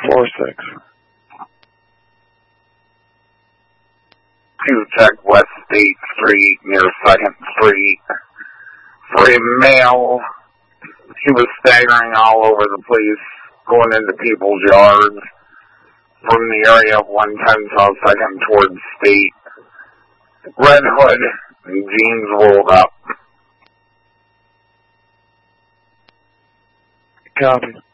4-6. 2 check West State Street near 2nd Street for a male. He was staggering all over the place, going into people's yards from the area of 110 South 2nd towards State. Red hood and jeans rolled up. Copy.